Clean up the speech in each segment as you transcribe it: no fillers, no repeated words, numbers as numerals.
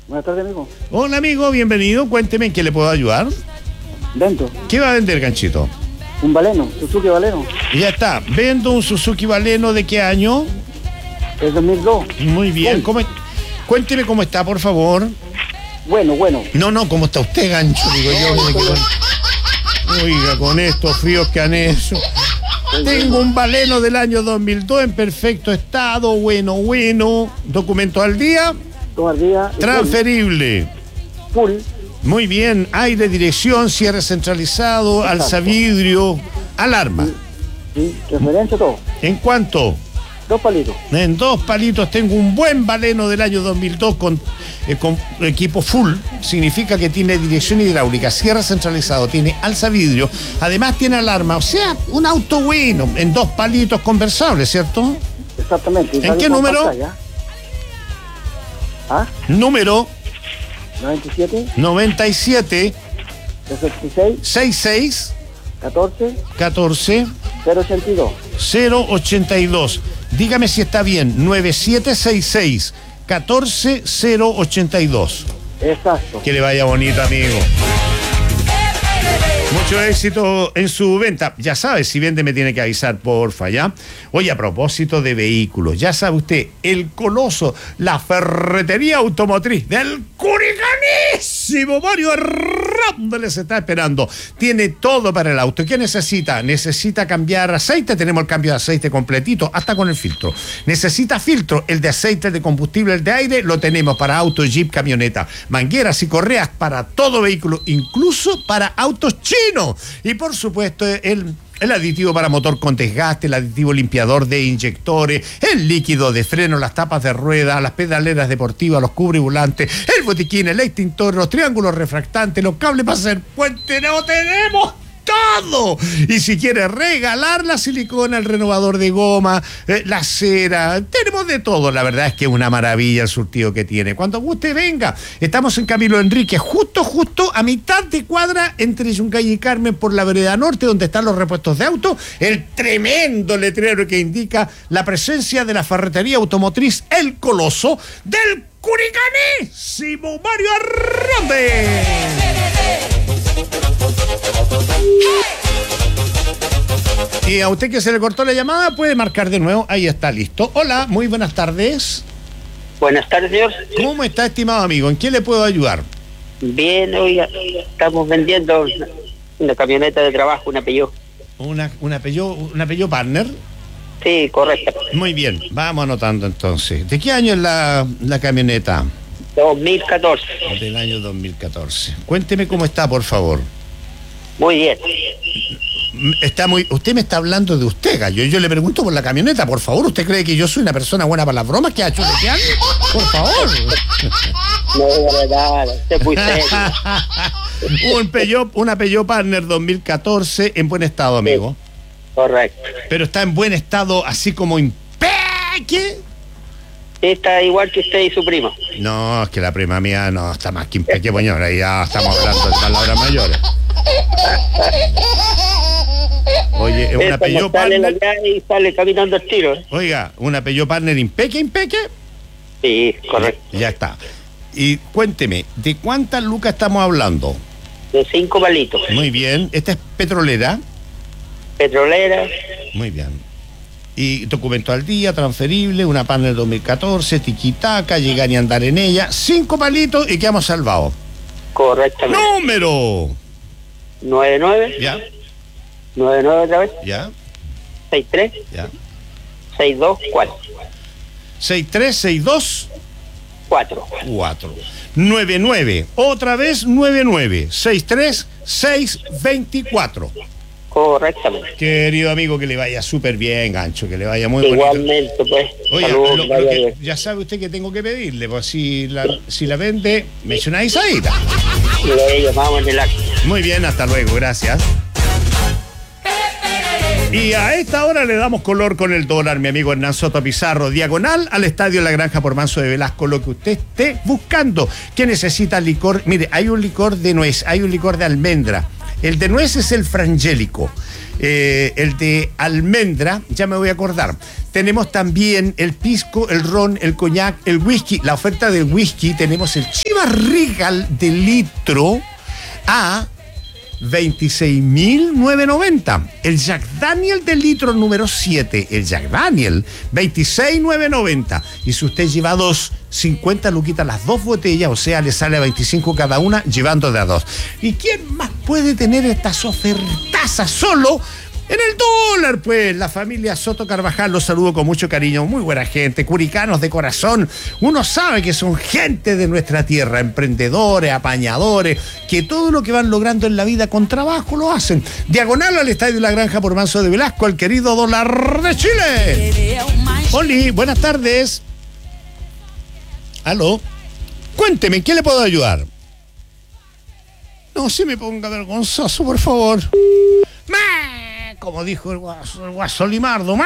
Buenas tardes, amigo. Hola, amigo, bienvenido. Cuénteme en qué le puedo ayudar. Vendo ¿Qué va a vender, ganchito? un Baleno, Suzuki Baleno, Ya está. Vendo un Suzuki Baleno. ¿De qué año? es 2002. Muy bien. Cuénteme cómo está, por favor. Bueno. No, ¿cómo está usted, gancho? Digo yo. Oiga, con estos fríos que han hecho. Tengo un Baleno del año 2002 en perfecto estado, bueno. Documento al día. Todo el día. Transferible. Full. Muy bien. Aire, dirección, cierre centralizado, Exacto. alzavidrio, alarma. Sí, referencia, todo. ¿En cuánto? 2 palitos. En 2 palitos tengo un buen Baleno del año 2002 con equipo full. Significa que tiene dirección hidráulica, cierre centralizado, tiene alzavidrio, además tiene alarma. O sea, un auto bueno, en 2 palitos conversables, ¿cierto? Exactamente. ¿En qué número? Pantalla. ¿Ah? Número 97, 97 66, 66 14, 14 082. 082. Dígame si está bien. 9766 14 082. Exacto. Que le vaya bonito, amigo. Mucho éxito en su venta. Ya sabe, si vende me tiene que avisar, porfa, ¿ya? Oye, a propósito de vehículos, ya sabe usted, el Coloso, la ferretería automotriz del curicanísimo Mario Hernández les está esperando. Tiene todo para el auto. ¿Qué necesita? Necesita cambiar aceite, tenemos el cambio de aceite completito, hasta con el filtro. Necesita filtro, el de aceite, el de combustible, el de aire, lo tenemos para auto, jeep, camioneta. Mangueras y correas para todo vehículo, incluso para autos chinos. Y por supuesto, el aditivo para motor con desgaste, el aditivo limpiador de inyectores, el líquido de freno, las tapas de rueda, las pedaleras deportivas, los cubrivolantes, el botiquín, el extintor, los triángulos refractantes, los cables para hacer puente. ¡No tenemos todo! Y si quiere regalar la silicona, el renovador de goma, la cera, tenemos de todo. La verdad es que es una maravilla el surtido que tiene. Cuando usted venga, estamos en Camilo Enrique, justo a mitad de cuadra entre Yungay y Carmen, por la vereda norte, donde están los repuestos de auto, el tremendo letrero que indica la presencia de la ferretería automotriz El Coloso del curicanísimo Mario Hernández. Y a usted que se le cortó la llamada puede marcar de nuevo. Ahí está, listo. Hola, muy buenas tardes. Buenas tardes, señor. ¿Cómo está, estimado amigo? ¿En qué le puedo ayudar? Bien, oiga, estamos vendiendo una camioneta de trabajo, una Peugeot. Una Peugeot Partner. Sí, correcto. Muy bien, vamos anotando entonces. ¿De qué año es la camioneta? 2014. Del año 2014. Cuénteme cómo está, por favor. Muy bien. Usted me está hablando de usted, gallo. Yo le pregunto por la camioneta, por favor. ¿Usted cree que yo soy una persona buena para las bromas? ¿Qué ha hecho? Por favor. No, nada, usted es muy serio. Una Peugeot Partner 2014 en buen estado, amigo. Correcto. Pero está en buen estado, así como impeque. Está igual que usted y su primo. No, es que la prima mía no está más que impeque, señor. Ahí ya estamos hablando de palabras mayores. Oye, es una Peugeot Partner. Y sale caminando el tiro. Oiga, una Peugeot Partner impeque. Sí, correcto. Ya está. Y cuénteme, ¿de cuántas lucas estamos hablando? De 5 palitos. Muy bien. ¿Esta es petrolera? Petrolera. Muy bien. Y documento al día, transferible, una Partner 2014, tiquitaca, llegar y andar en ella. 5 palitos y quedamos salvados. Correctamente. ¡Número! 99. Ya. 99 otra vez. Ya. 63. Ya. 62 4. 6362 4. 99. Otra vez 99. 63624. Correctamente. Querido amigo, que le vaya súper bien, gancho, que le vaya muy bonito. Igualmente, pues. Oye, Saludos, lo que ya sabe usted que tengo que pedirle, pues si la vende, me echa una guisadita. Le llamamos en el acto. Muy bien, hasta luego, gracias. Y a esta hora le damos color con el dólar, mi amigo Hernán Soto Pizarro, diagonal al Estadio La Granja por Manso de Velasco, lo que usted esté buscando. ¿Qué necesita licor? Mire, hay un licor de nuez, hay un licor de almendra, El de nuez es el frangélico. El de almendra, ya me voy a acordar. Tenemos también el pisco, el ron, el coñac, el whisky. La oferta del whisky, tenemos el Chivas Regal de litro a 26.990. El Jack Daniel de litro número 7, el Jack Daniel, 26.990. Y si usted lleva 2, 50 luquitas las 2 botellas, o sea, le sale a 25 cada una, llevando de a 2. ¿Y quién más puede tener estas ofertazas solo? En el dólar, pues, la familia Soto Carvajal, los saludo con mucho cariño, muy buena gente, curicanos de corazón. Uno sabe que son gente de nuestra tierra, emprendedores, apañadores, que todo lo que van logrando en la vida con trabajo lo hacen. Diagonal al Estadio La Granja por Manso de Velasco, el querido dólar de Chile. Oli, buenas tardes. Aló. Cuénteme, ¿en qué le puedo ayudar? No se me ponga vergonzoso, por favor. Como dijo el guaso Limardo,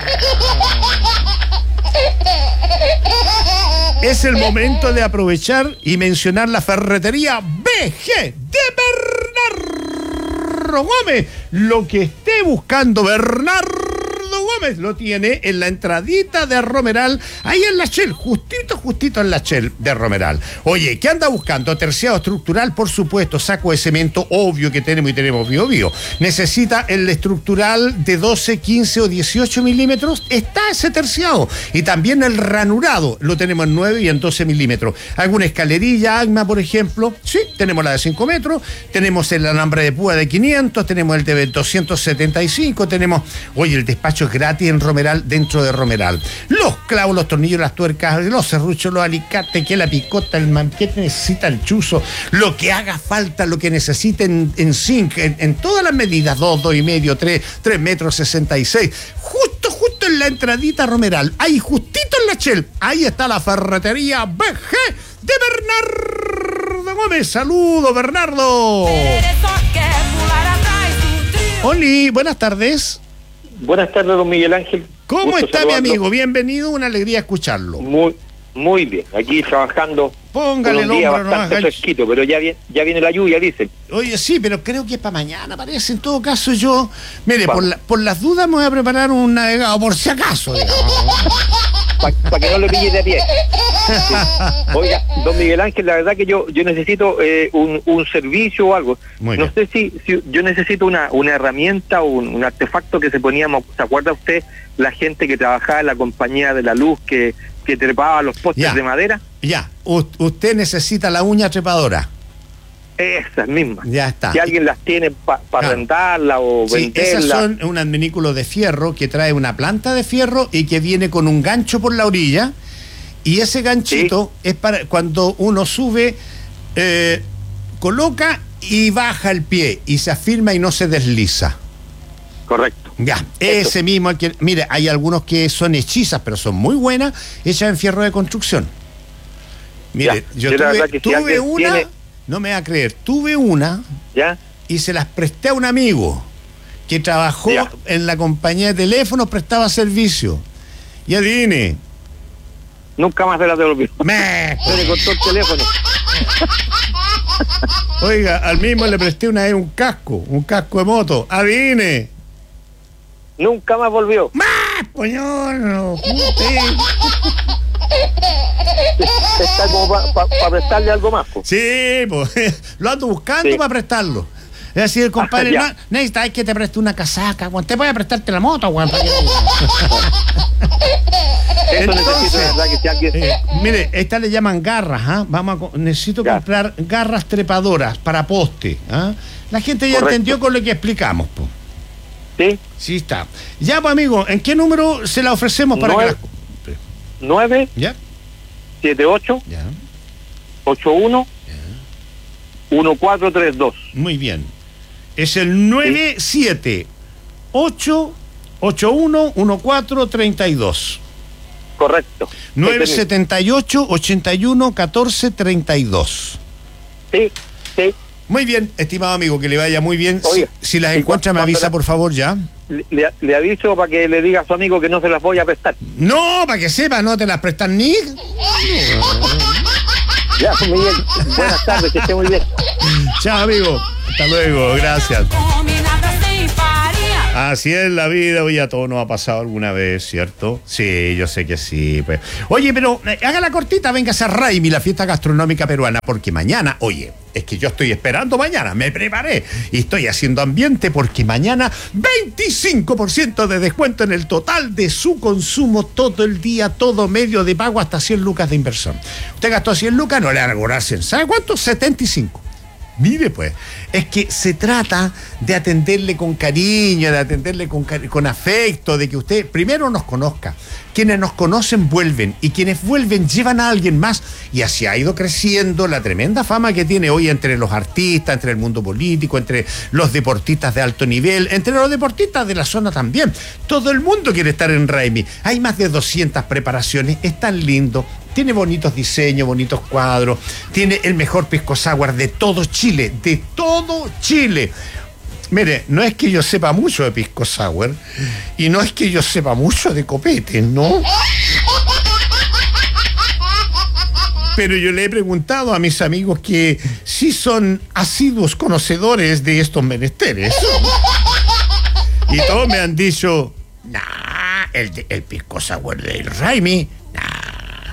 es el momento de aprovechar y mencionar la ferretería BG de Bernardo Gómez. Lo que esté buscando Bernardo Gómez lo tiene en la entradita de Romeral, ahí en la Shell, justito en la Shell de Romeral. Oye, ¿qué anda buscando? Terciado estructural, por supuesto, saco de cemento, obvio que tenemos y tenemos bio. Necesita el estructural de 12, 15 o 18 milímetros, está ese terciado. Y también el ranurado, lo tenemos en 9 y en 12 milímetros. ¿Alguna escalerilla, Agma, por ejemplo? Sí, tenemos la de 5 metros, tenemos el alambre de púa de 500, tenemos el de 275, tenemos, oye, el despacho es gratis en Romeral, dentro de Romeral. Los clavos, los tornillos, las tuercas, los serruchos, los alicates, que la picota, el manquete, necesita el chuzo, lo que haga falta, lo que necesiten en zinc, en todas las medidas, 2, 2,5, 3 metros 66. Justo en la entradita Romeral, ahí justito en la Shell, ahí está la ferretería BG de Bernardo Gómez. Saludos, Bernardo. Oli, buenas tardes. Buenas tardes, don Miguel Ángel. ¿Cómo Gusto está, saludarlo. mi amigo? Bienvenido, una alegría escucharlo. Muy bien, aquí trabajando. Póngale con un día el hombro bastante nomás, fresquito, pero ya viene la lluvia, dicen. Oye, sí, pero creo que es para mañana, parece. En todo caso, yo... Mire, Vamos. por las dudas me voy a preparar un navegado, por si acaso, digamos. Para que no lo pille de pie. Sí. Oiga, don Miguel Ángel, la verdad que yo necesito un servicio o algo. Muy No bien. sé si yo necesito una herramienta o un artefacto que se poníamos. ¿Se acuerda usted la gente que trabajaba en la compañía de la luz que trepaba los postes Ya. de madera? Ya, usted necesita la uña trepadora. Esas mismas. Ya está. Si alguien las tiene para Claro. rentarla o Sí, esas venderla. son un adminículo de fierro que trae una planta de fierro y que viene con un gancho por la orilla. Y ese ganchito es para cuando uno sube, coloca y baja el pie y se afirma y no se desliza. Correcto. Ya, Eso. ese mismo, mire, hay algunos que son hechizas, pero son muy buenas, hechas en fierro de construcción. Mire, Ya, yo la verdad que si tuve alguien una, tiene- no me va a creer, tuve una ¿Ya? y se las presté a un amigo que trabajó Ya. en la compañía de teléfonos, prestaba servicio. Y adivine, Nunca más se la devolvió. me, Se le cortó el teléfono. oiga, al mismo le presté una vez un casco de moto, adivine, Nunca más volvió. poñón, Está como para prestarle algo más. Po. sí, pues, lo ando buscando Sí. para prestarlo. Es decir, compadre, Ya. no, necesitas que te preste una casaca, weón. Te voy a prestarte la moto, weón. Eso necesito, de verdad, que si alguien... Mire, estas le llaman garras, ¿ah? Necesito Ya. comprar garras trepadoras para poste, ¿ah? La gente ya Correcto. entendió con lo que explicamos, pues. ¿Sí? Sí está. Ya, pues, amigo, ¿en qué número se la ofrecemos para que Nueve. la compre? 9, ¿Ya? 78, Ya. 81, 1432. Muy bien. Es el 978-811432. Correcto. 978-81-1432. Sí, sí. Muy bien, estimado amigo, que le vaya muy bien. Oiga, Si las y encuentra, me cuando avisa, la- por favor, ya. Le aviso para que le diga a su amigo que no se las voy a prestar. No, para que sepa, no te las prestan ni. Ya, pues, Miguel, buenas tardes, que esté muy bien. Chao, amigo. Hasta luego, gracias. Así es la vida, oye, a todos nos ha pasado alguna vez, ¿cierto? Sí, yo sé que sí. Pues. Oye, pero haga la cortita, véngase a Raimi, la fiesta gastronómica peruana, porque mañana, oye, es que yo estoy esperando mañana, me preparé y estoy haciendo ambiente porque mañana 25% de descuento en el total de su consumo todo el día, todo medio de pago hasta 100 lucas de inversión. Usted gastó 100 lucas, no le van a cobrar 100. ¿Sabe cuánto? 75. Mire pues, es que se trata de atenderle con cariño, de atenderle con afecto, de que usted primero nos conozca. Quienes nos conocen vuelven y quienes vuelven llevan a alguien más y así ha ido creciendo la tremenda fama que tiene hoy entre los artistas, entre el mundo político, entre los deportistas de alto nivel, entre los deportistas de la zona también. Todo el mundo quiere estar en Raimi. Hay más de 200 preparaciones, es tan lindo. Tiene bonitos diseños, bonitos cuadros. Tiene el mejor pisco sour de todo Chile. De todo Chile. Mire, no es que yo sepa mucho de pisco sour. Y no es que yo sepa mucho de copete, ¿no? Pero yo le he preguntado a mis amigos que sí son asiduos conocedores de estos menesteres. Y todos me han dicho, nah, el pisco sour del Raimi, nah.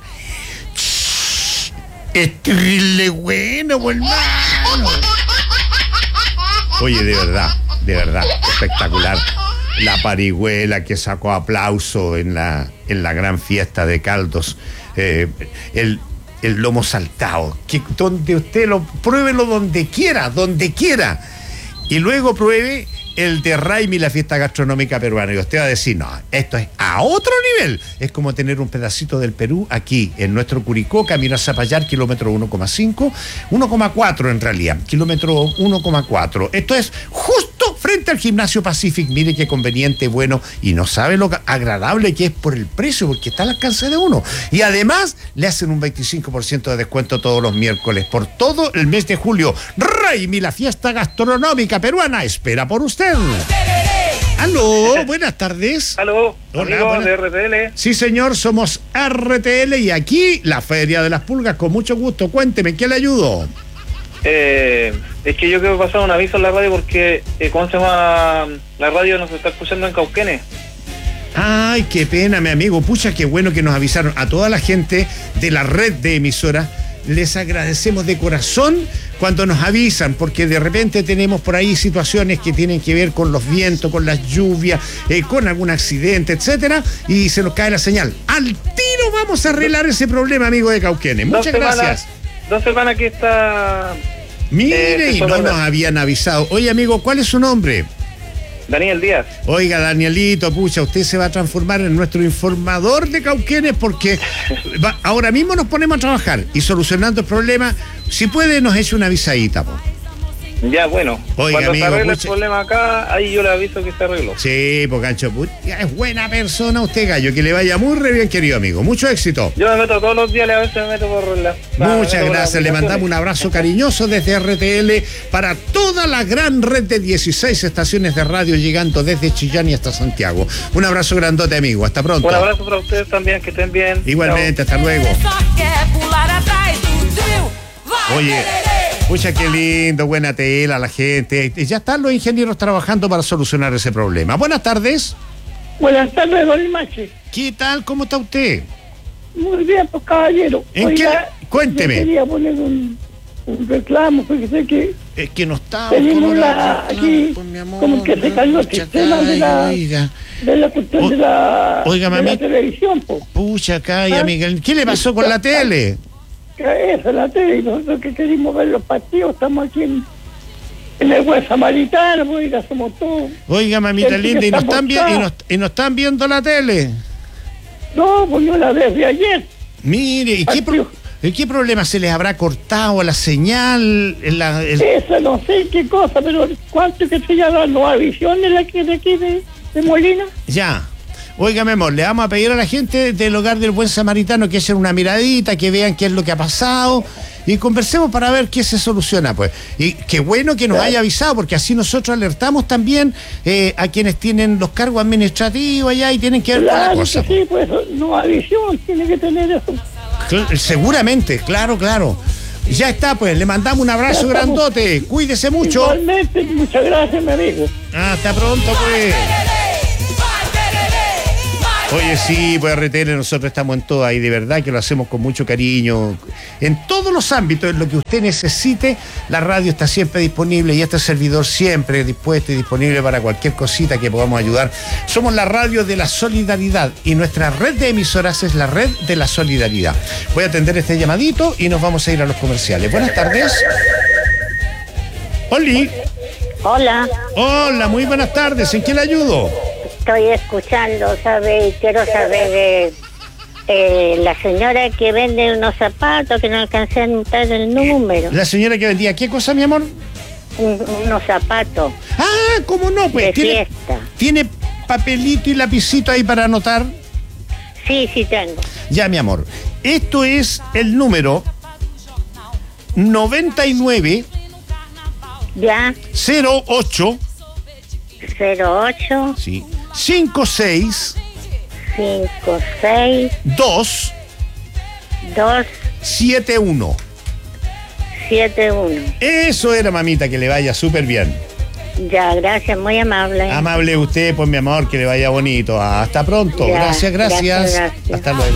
Es terrible bueno, pues, hermano. Oye, de verdad, espectacular. La parihuela que sacó aplauso en la gran fiesta de caldos. El lomo saltado. Que donde usted pruébelo donde quiera. Y luego pruebe el de Raimi, la fiesta gastronómica peruana. Y usted va a decir, no, esto es a otro nivel. Es como tener un pedacito del Perú aquí, en nuestro Curicó, camino a Zapallar, kilómetro 1,5, 1,4 en realidad, kilómetro 1,4. Esto es justo frente al Gimnasio Pacific. Mire qué conveniente, bueno, y no sabe lo agradable que es por el precio, porque está al alcance de uno. Y además, le hacen un 25% de descuento todos los miércoles, por todo el mes de julio. Raimi, la fiesta gastronómica peruana, espera por usted. Aló, buenas tardes. Aló, hola, amigos de RTL. Sí, señor, somos RTL y aquí la Feria de las Pulgas, con mucho gusto. Cuénteme, ¿qué le ayudo? Es que yo quiero pasar un aviso en la radio porque, ¿cómo se llama? La radio nos está escuchando en Cauquenes. Ay, qué pena, mi amigo. Pucha, qué bueno que nos avisaron. A toda la gente de la red de emisoras les agradecemos de corazón cuando nos avisan, porque de repente tenemos por ahí situaciones que tienen que ver con los vientos, con las lluvias, con algún accidente, etcétera, y se nos cae la señal. Al tiro vamos a arreglar ese problema, amigo de Cauquenes. Muchas gracias. 2 semanas que está... Mire, y no nos habían avisado. Oye, amigo, ¿cuál es su nombre? Daniel Díaz. Oiga, Danielito, pucha, usted se va a transformar en nuestro informador de Cauquenes porque ahora mismo nos ponemos a trabajar y solucionando el problema. Si puede, nos eche una avisadita, po. Ya, bueno. Oiga, cuando amigo, se arregle pucha, el problema acá, ahí yo le aviso que se arregló. Sí, pues Gancho, es buena persona usted, gallo, que le vaya muy re bien, querido amigo. Mucho éxito. Yo me meto todos los días, a veces me meto por la... Muchas gracias, le mandamos un abrazo cariñoso desde RTL para toda la gran red de 16 estaciones de radio llegando desde Chillán y hasta Santiago. Un abrazo grandote, amigo, hasta pronto. Un abrazo para ustedes también, que estén bien. Igualmente, chao. Hasta luego. Oye, pucha, qué lindo, buena tela la gente. Ya están los ingenieros trabajando para solucionar ese problema. Buenas tardes. Buenas tardes, don Imache. ¿Qué tal? ¿Cómo está usted? Muy bien, pues, caballero. ¿En Oiga, qué? Cuénteme. yo quería poner un reclamo, porque sé que Es que no está. tenemos aquí, como que se cayó el sistema de la cuestión de la televisión, pues. Pucha, calla, Miguel. ¿Qué le pasó con la tele? Que eso, la tele, y nosotros que queremos ver los partidos, estamos aquí en el buen samaritano, pues, oiga, somos todos. Oiga, mamita gente linda, que ¿y no está están, montada. y no están viendo la tele? No, pues yo la desde ayer. Mire, ¿y qué problema se les habrá cortado la señal? Eso no sé qué cosa, pero ¿cuánto que se llama Nueva Visión de aquí de Molina? Ya. Oiga, mi amor, le vamos a pedir a la gente del Hogar del Buen Samaritano que echen una miradita, que vean qué es lo que ha pasado y conversemos para ver qué se soluciona, pues. Y qué bueno que nos haya avisado, porque así nosotros alertamos también a quienes tienen los cargos administrativos allá y tienen que ver con la cosa. Sí, pues Nueva Visión tiene que tener eso. Seguramente, claro. Ya está, pues, le mandamos un abrazo grandote. Cuídese mucho. Igualmente, muchas gracias, mi amigo. Hasta pronto, pues. Oye, sí, pues RTL, nosotros estamos en todas y de verdad que lo hacemos con mucho cariño. En todos los ámbitos, en lo que usted necesite, la radio está siempre disponible y este servidor siempre dispuesto y disponible para cualquier cosita que podamos ayudar. Somos la radio de la solidaridad y nuestra red de emisoras es la red de la solidaridad. Voy a atender este llamadito y nos vamos a ir a los comerciales. Buenas tardes. Oli. Hola. Hola, muy buenas tardes. ¿En qué le ayudo? Estoy escuchando, ¿sabe? Y quiero saber la señora que vende unos zapatos que no alcancé a anotar el número. La señora que vendía, ¿qué cosa, mi amor? Unos zapatos. Ah, ¿cómo no? Pues de fiesta. ¿Tiene papelito y lapicito ahí para anotar? Sí, tengo. Ya, mi amor. Esto es el número 99. Ya. 08. Sí. 56 2 71. Eso era, mamita, que le vaya súper bien. Ya, gracias, muy amable. Amable usted, pues, mi amor, que le vaya bonito. Hasta pronto. Ya, gracias. gracias. Hasta luego.